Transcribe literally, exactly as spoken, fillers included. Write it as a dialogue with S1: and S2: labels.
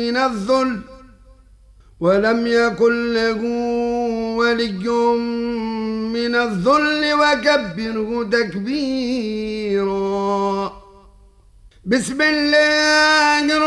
S1: من الذل ولم يكن له ولي من الذل وكبره تكبيرا. بسم الله